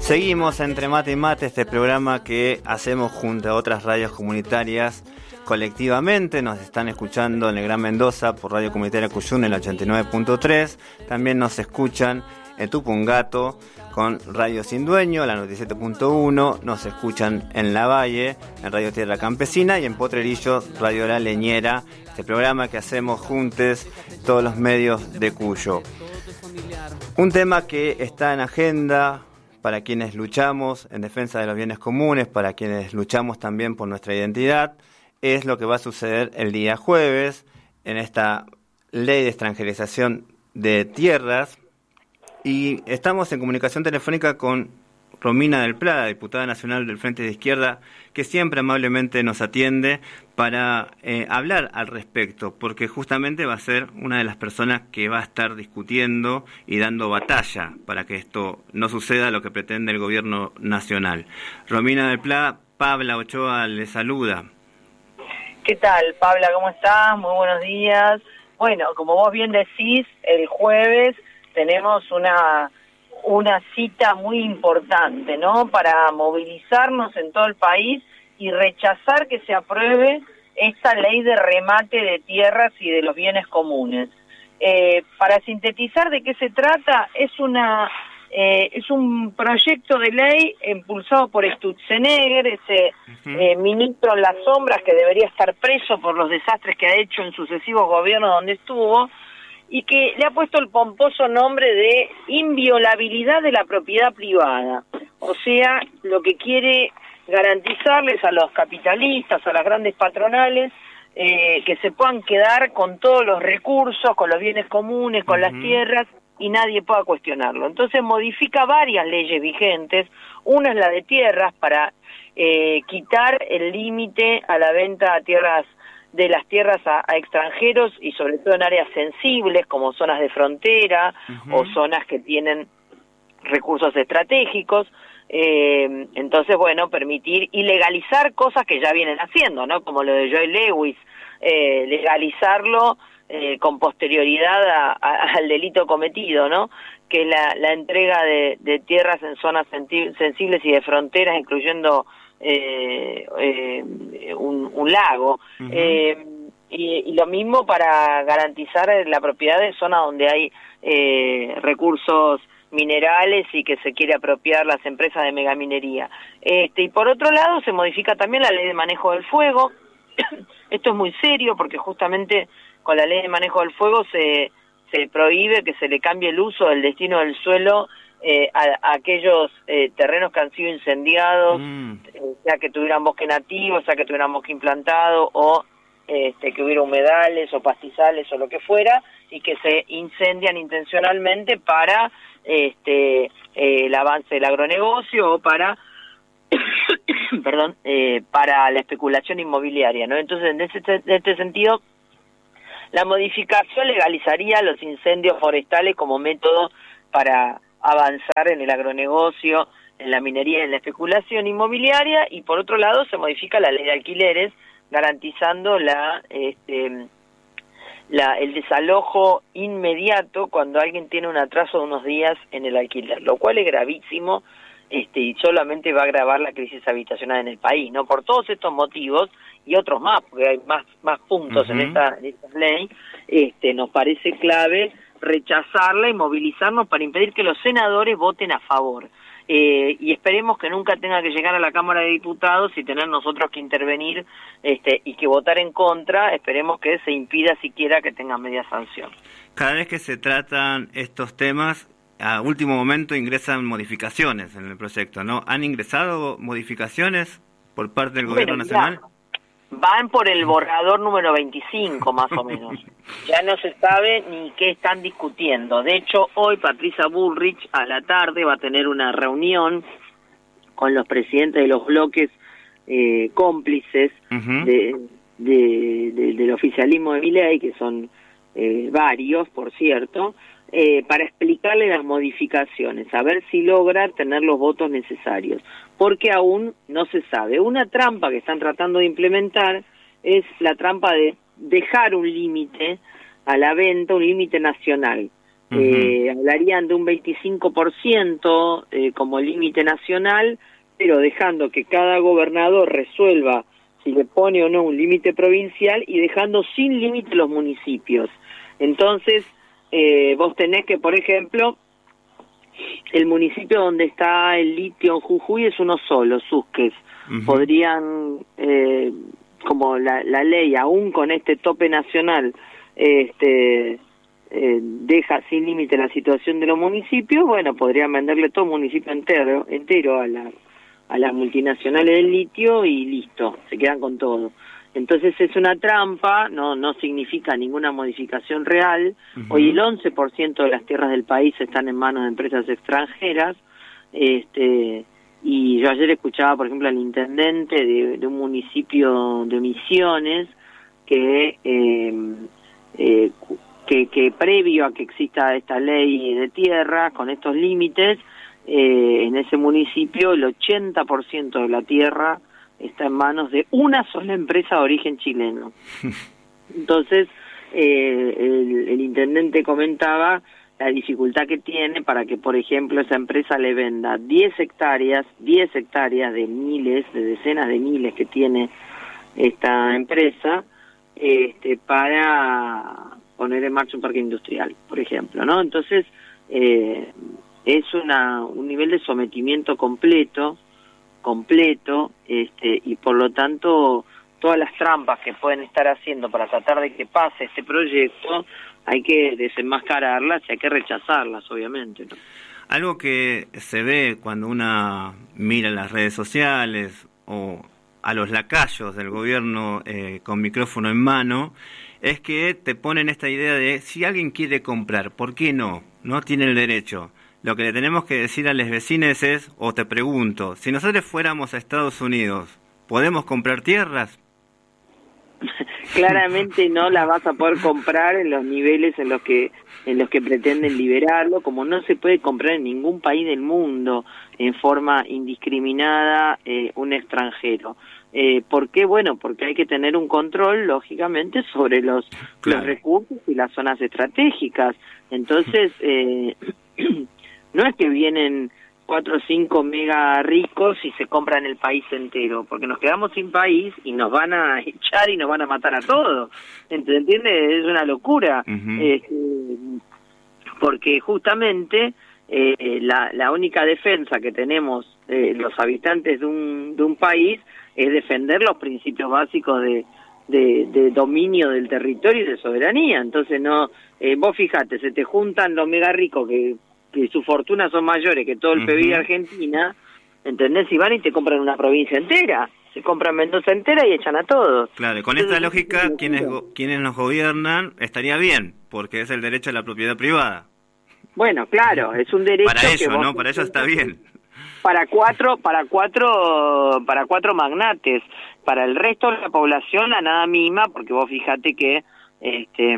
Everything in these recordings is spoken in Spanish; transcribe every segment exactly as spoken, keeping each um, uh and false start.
Seguimos Entre Mate y Mate, este programa que hacemos junto a otras radios comunitarias colectivamente. Nos están escuchando en el Gran Mendoza por Radio Comunitaria Cuyún en el ochenta y nueve punto tres. También nos escuchan en Tupungato con Radio Sin Dueño, la noventa y siete punto uno. Nos escuchan en La Valle, en Radio Tierra Campesina, y en Potrerillos, Radio La Leñera. Este programa que hacemos juntos todos los medios de Cuyo. Un tema que está en agenda para quienes luchamos en defensa de los bienes comunes, para quienes luchamos también por nuestra identidad, es lo que va a suceder el día jueves en esta ley de extranjerización de tierras. Y estamos en comunicación telefónica con Romina del Pla, diputada nacional del Frente de Izquierda, que siempre amablemente nos atiende para eh, hablar al respecto, porque justamente va a ser una de las personas que va a estar discutiendo y dando batalla para que esto no suceda lo que pretende el gobierno nacional. Romina del Pla, Pabla Ochoa le saluda. ¿Qué tal, Pabla? ¿Cómo estás? Muy buenos días. Bueno, como vos bien decís, el jueves tenemos una... una cita muy importante, ¿no? Para movilizarnos en todo el país y rechazar que se apruebe esta ley de remate de tierras y de los bienes comunes. Eh, para sintetizar de qué se trata, es una eh, es un proyecto de ley impulsado por Sturzenegger, ese uh-huh. eh, ministro en las sombras que debería estar preso por los desastres que ha hecho en sucesivos gobiernos donde estuvo, y que le ha puesto el pomposo nombre de inviolabilidad de la propiedad privada. O sea, lo que quiere garantizarles a los capitalistas, a las grandes patronales, eh, que se puedan quedar con todos los recursos, con los bienes comunes, con uh-huh. las tierras, y nadie pueda cuestionarlo. Entonces modifica varias leyes vigentes. Una es la de tierras, para eh, quitar el límite a la venta a tierras de las tierras a, a extranjeros, y sobre todo en áreas sensibles como zonas de frontera uh-huh. o zonas que tienen recursos estratégicos. Eh, entonces, bueno, permitir y legalizar cosas que ya vienen haciendo, ¿no? Como lo de Joy Lewis, eh, legalizarlo eh, con posterioridad a, a, al delito cometido, ¿no? Que la, la entrega de, de tierras en zonas sensibles y de fronteras, incluyendo Eh, eh, un, un lago uh-huh. eh, y, y lo mismo para garantizar la propiedad de zonas donde hay eh, recursos minerales y que se quiere apropiar las empresas de megaminería. Este, y por otro lado se modifica también la ley de manejo del fuego. Esto es muy serio porque justamente con la ley de manejo del fuego se, se prohíbe que se le cambie el uso del destino del suelo Eh, a, a aquellos eh, terrenos que han sido incendiados, mm. eh, sea que tuvieran bosque nativo, sea que tuvieran bosque implantado, o este, que hubiera humedales o pastizales o lo que fuera, y que se incendian intencionalmente para este eh, el avance del agronegocio o para perdón eh, para la especulación inmobiliaria, ¿no? Entonces, en este, en este sentido, la modificación legalizaría los incendios forestales como método para avanzar en el agronegocio, en la minería y en la especulación inmobiliaria. Y por otro lado se modifica la ley de alquileres, garantizando la, este, la el desalojo inmediato cuando alguien tiene un atraso de unos días en el alquiler, lo cual es gravísimo, este, y solamente va a agravar la crisis habitacional en el país, ¿no? Por todos estos motivos y otros más, porque hay más más puntos uh-huh. en esta en esta ley, este, nos parece clave rechazarla y movilizarnos para impedir que los senadores voten a favor. Eh, y esperemos que nunca tenga que llegar a la Cámara de Diputados y tener nosotros que intervenir este, y que votar en contra. Esperemos que se impida siquiera que tenga media sanción. Cada vez que se tratan estos temas, a último momento ingresan modificaciones en el proyecto, ¿no? ¿Han ingresado modificaciones por parte del Gobierno bueno, Nacional? Ya. Van por el borrador número veinticinco, más o menos. Ya no se sabe ni qué están discutiendo. De hecho, hoy Patricia Bullrich a la tarde va a tener una reunión con los presidentes de los bloques eh, cómplices uh-huh. de, de, de, del oficialismo de Milei, que son eh, varios, por cierto, eh, para explicarle las modificaciones, a ver si logra tener los votos necesarios, porque aún no se sabe. Una trampa que están tratando de implementar es la trampa de dejar un límite a la venta, un límite nacional. Uh-huh. Eh, hablarían de un veinticinco por ciento eh, como límite nacional, pero dejando que cada gobernador resuelva si le pone o no un límite provincial y dejando sin límite los municipios. Entonces, eh, vos tenés que, por ejemplo, el municipio donde está el litio en Jujuy es uno solo, Susques. Uh-huh. Podrían, eh, como la, la ley, aún con este tope nacional, este... Eh, deja sin límite la situación de los municipios, bueno, podrían venderle todo el municipio entero entero a, la, a las multinacionales del litio y listo, se quedan con todo. Entonces es una trampa, no no significa ninguna modificación real. Uh-huh. Hoy el once por ciento de las tierras del país están en manos de empresas extranjeras, este y yo ayer escuchaba, por ejemplo, al intendente de, de un municipio de Misiones que... Eh, eh, Que, que previo a que exista esta ley de tierra, con estos límites, eh, en ese municipio el ochenta por ciento de la tierra está en manos de una sola empresa de origen chileno. Entonces, eh, el, el intendente comentaba la dificultad que tiene para que, por ejemplo, esa empresa le venda diez hectáreas, diez hectáreas de miles, de decenas de miles que tiene esta empresa, este, para... poner en marcha un parque industrial, por ejemplo, ¿no? Entonces, eh, es una un nivel de sometimiento completo, completo, este, y por lo tanto, todas las trampas que pueden estar haciendo para tratar de que pase este proyecto, hay que desenmascararlas y hay que rechazarlas, obviamente, ¿no? Algo que se ve cuando una mira las redes sociales o a los lacayos del gobierno eh, con micrófono en mano, es que te ponen esta idea de si alguien quiere comprar, ¿por qué no? No tiene el derecho. Lo que le tenemos que decir a los vecinos es, o te pregunto, si nosotros fuéramos a Estados Unidos, ¿podemos comprar tierras? Claramente no las vas a poder comprar en los niveles en los que en los que pretenden liberarlo, como no se puede comprar en ningún país del mundo en forma indiscriminada eh, un extranjero. Eh, ¿Por qué? Bueno, porque hay que tener un control, lógicamente, sobre los, claro. los recursos y las zonas estratégicas. Entonces, eh, no es que vienen cuatro o cinco mega ricos y se compran el país entero, porque nos quedamos sin país y nos van a echar y nos van a matar a todos. ¿Entiendes? Es una locura. Uh-huh. eh, porque justamente eh, la, la única defensa que tenemos eh, los habitantes de un, de un país es defender los principios básicos de, de, de dominio del territorio y de soberanía. Entonces, no eh, vos fijate, se te juntan los mega ricos que, que sus fortunas son mayores que todo el uh-huh. P I B de Argentina, ¿entendés? Y van y te compran una provincia entera, se compran Mendoza entera y echan a todos. Claro, y con Entonces, esta lógica, quienes, quienes nos gobiernan estaría bien, porque es el derecho a la propiedad privada. Bueno, claro, es un derecho para que ellos, vos ¿no? Para ellos está bien. Para cuatro, para cuatro, para cuatro magnates. Para el resto de la población, la nada misma, porque vos fíjate que este,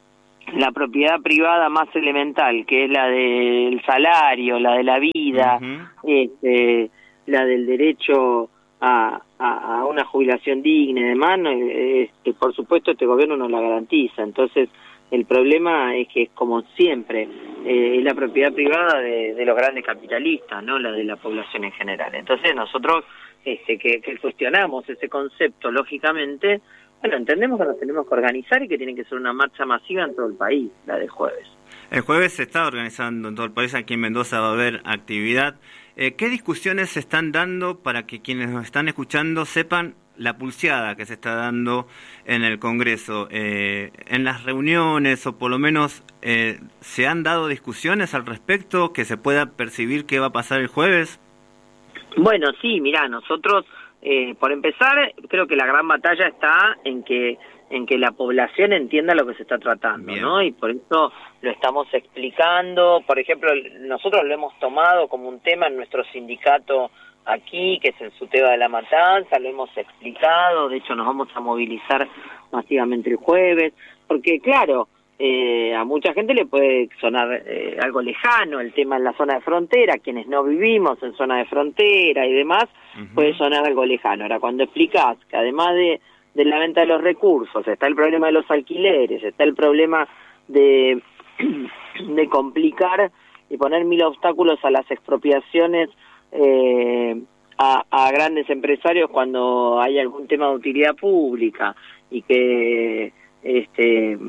la propiedad privada más elemental, que es la del salario, la de la vida, uh-huh. este, la del derecho a, a, a una jubilación digna y demás, este, por supuesto este gobierno no la garantiza. Entonces, el problema es que, como siempre, eh, es la propiedad privada de, de los grandes capitalistas, no la de la población en general. Entonces nosotros este, que, que cuestionamos ese concepto, lógicamente, bueno, entendemos que nos tenemos que organizar y que tiene que ser una marcha masiva en todo el país, la de jueves. El jueves se está organizando en todo el país, aquí en Mendoza va a haber actividad. Eh, ¿Qué discusiones se están dando para que quienes nos están escuchando sepan la pulseada que se está dando en el Congreso? Eh, en las reuniones, o por lo menos eh, ¿se han dado discusiones al respecto que se pueda percibir qué va a pasar el jueves? Bueno, sí, mirá, nosotros, eh, por empezar, creo que la gran batalla está en que en que la población entienda lo que se está tratando, Bien. ¿no? Y por eso lo estamos explicando. Por ejemplo, nosotros lo hemos tomado como un tema en nuestro sindicato aquí, que es el SUTEBA de La Matanza, lo hemos explicado, de hecho nos vamos a movilizar masivamente el jueves, porque claro, eh, a mucha gente le puede sonar eh, algo lejano el tema en la zona de frontera, quienes no vivimos en zona de frontera y demás, uh-huh. puede sonar algo lejano. Ahora, cuando explicás que además de, de la venta de los recursos, está el problema de los alquileres, está el problema de de complicar y poner mil obstáculos a las expropiaciones eh, a, a grandes empresarios cuando hay algún tema de utilidad pública y que este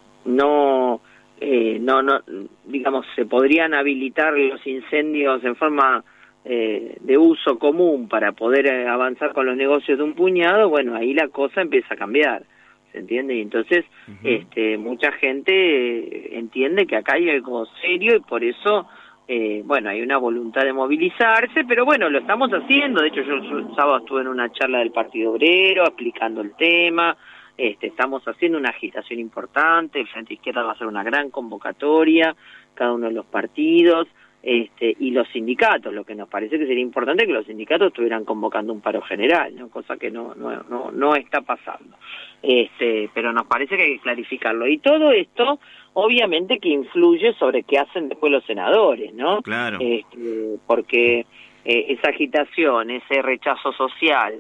no eh, no no digamos se podrían habilitar los incendios en forma eh, de uso común para poder eh, avanzar con los negocios de un puñado. Bueno, ahí la cosa empieza a cambiar, ¿se entiende? Y entonces uh-huh. este mucha gente eh, entiende que acá hay algo serio y por eso eh, bueno, hay una voluntad de movilizarse, pero bueno, lo estamos haciendo. De hecho, yo el sábado estuve en una charla del Partido Obrero explicando el tema. Este, estamos haciendo una agitación importante, el Frente Izquierda va a hacer una gran convocatoria, cada uno de los partidos, este, y los sindicatos. Lo que nos parece que sería importante es que los sindicatos estuvieran convocando un paro general, ¿no? Cosa que no, no, no, no está pasando. Este, pero nos parece que hay que clarificarlo. Y todo esto, obviamente, que influye sobre qué hacen después los senadores, ¿no? Claro. Este, porque eh, esa agitación, ese rechazo social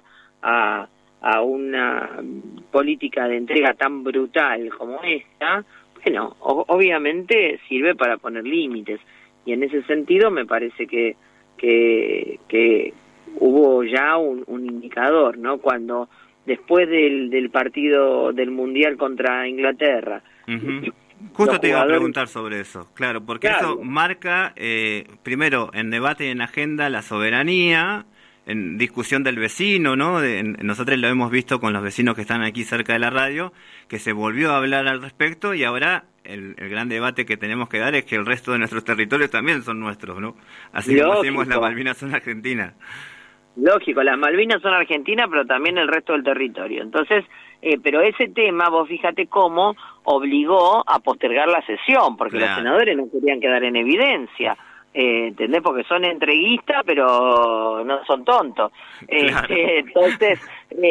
a a una política de entrega tan brutal como esta, bueno, o- obviamente sirve para poner límites, y en ese sentido me parece que que, que hubo ya un, un indicador, ¿no? Cuando después del, del partido del Mundial contra Inglaterra, uh-huh. Justo te iba a jugadores... preguntar sobre eso, claro, porque claro. Eso marca, eh, primero, en debate y en agenda, la soberanía, en discusión del vecino, ¿no? De, en, nosotros lo hemos visto con los vecinos que están aquí cerca de la radio, que se volvió a hablar al respecto, y ahora el, el gran debate que tenemos que dar es que el resto de nuestros territorios también son nuestros, ¿no? Así Lógico. Como decimos, las Malvinas son argentinas. Lógico, las Malvinas son argentinas, pero también el resto del territorio. Entonces, eh, pero ese tema, vos fíjate cómo obligó a postergar la sesión, porque claro. Los senadores no querían quedar en evidencia. Eh, ¿Entendés? Porque son entreguistas, pero no son tontos. Claro. Eh, entonces,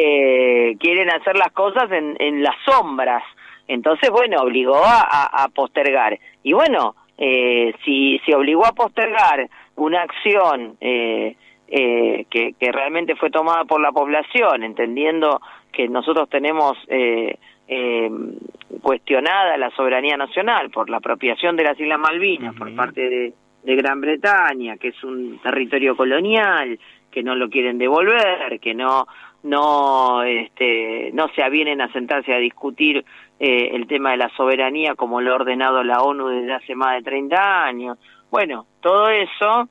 eh, quieren hacer las cosas en, en las sombras. Entonces, bueno, obligó a, a, a postergar. Y bueno, eh, si se obligó a postergar una acción eh, eh, que, que realmente fue tomada por la población, entendiendo que nosotros tenemos eh, eh, cuestionada la soberanía nacional por la apropiación de las Islas Malvinas uh-huh. por parte de de Gran Bretaña, que es un territorio colonial, que no lo quieren devolver, que no no este no se avienen a sentarse a discutir eh, el tema de la soberanía como lo ha ordenado la ONU desde hace más de treinta años. Bueno, todo eso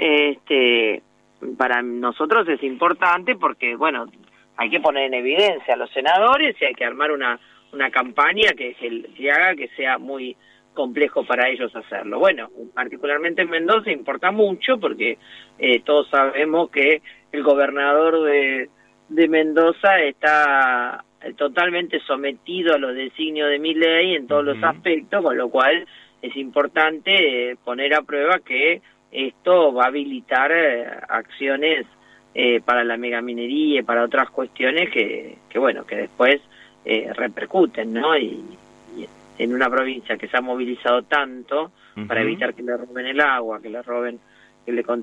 este para nosotros es importante porque, bueno, hay que poner en evidencia a los senadores y hay que armar una una campaña que, que, que haga que sea muy complejo para ellos hacerlo. Bueno, particularmente en Mendoza importa mucho porque eh, todos sabemos que el gobernador de, de Mendoza está totalmente sometido a los designios de Milei en todos uh-huh. los aspectos, con lo cual es importante eh, poner a prueba que esto va a habilitar eh, acciones eh, para la megaminería y para otras cuestiones que, que bueno, que después eh, repercuten, ¿no? Y, y en una provincia que se ha movilizado tanto uh-huh. para evitar que le roben el agua, que le roben, que le